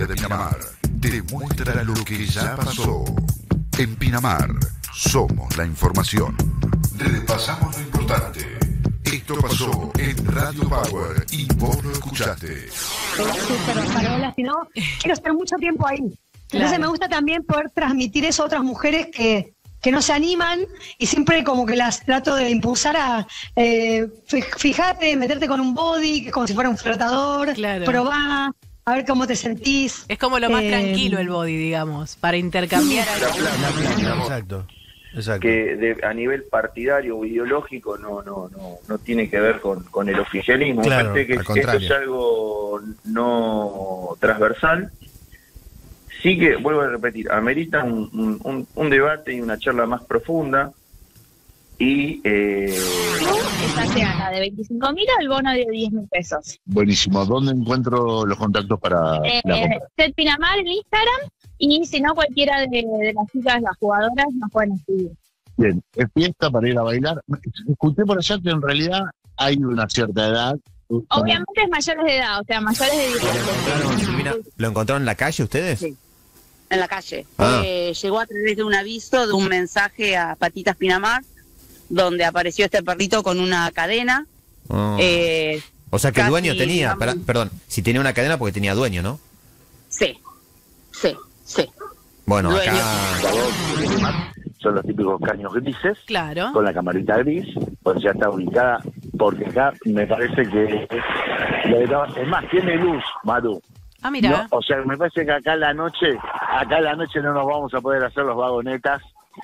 historia de Pinamar demuestra lo que ya pasó. En Pinamar somos la información. Repasamos lo importante. Esto pasó en Radio Power y vos lo escuchaste. Súper, Carola, si no, quiero estar mucho tiempo ahí. Entonces Claro. me gusta también poder transmitir eso a otras mujeres que no se animan y siempre como que las trato de impulsar a fijate, meterte con un body, que es como si fuera un flotador, Claro. probá, a ver cómo te sentís. Es como lo más tranquilo el body, digamos, para intercambiar. Exacto. Exacto. Que a nivel partidario o ideológico no tiene que ver con el oficialismo. Claro, Me parece que al esto contrario. es algo no transversal. Sí que, vuelvo a repetir, amerita un debate y una charla más profunda. Y Esta sea la de 25.000 o el bono de 10.000 pesos. Buenísimo. ¿Dónde encuentro los contactos para la compra? Set Pinamar en Instagram, y si no, cualquiera de las chicas, las jugadoras, nos pueden escribir. Bien, es fiesta para ir a bailar. Escuché por allá que en realidad hay una cierta edad. Obviamente es mayores de edad, o sea, mayores de 18. ¿Lo encontraron en la calle ustedes? Sí. En la calle. Ah. Llegó a través de un aviso, de un mensaje a Patitas Pinamar, donde apareció este perrito con una cadena. Oh. Eh, O sea que el casi, dueño tenía, digamos- perdón, si tenía una cadena porque tenía dueño, ¿no? Sí, sí, sí. Bueno, Dueño. acá... son los típicos caños grises, Claro. con la camarita gris, pues ya está ubicada, porque acá me parece que... Es más, tiene luz, Maru. Ah, mira. No, o sea, me parece que acá en la noche no nos vamos a poder hacer los vagonetas.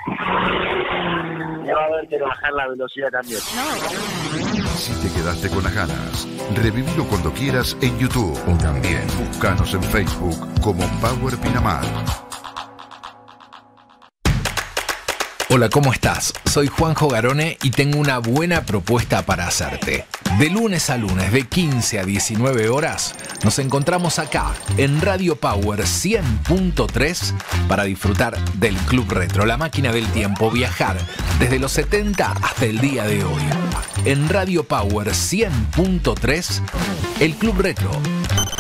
Y va a haber que bajar la velocidad también. Si te quedaste con las ganas, revivilo cuando quieras en YouTube o también búscanos en Facebook como Power Pinamar. Hola, ¿cómo estás? Soy Juanjo Garone y tengo una buena propuesta para hacerte. De lunes a lunes, de 15 a 19 horas, nos encontramos acá en Radio Power 100.3 para disfrutar del Club Retro, la máquina del tiempo, viajar desde los 70 hasta el día de hoy. En Radio Power 100.3, el Club Retro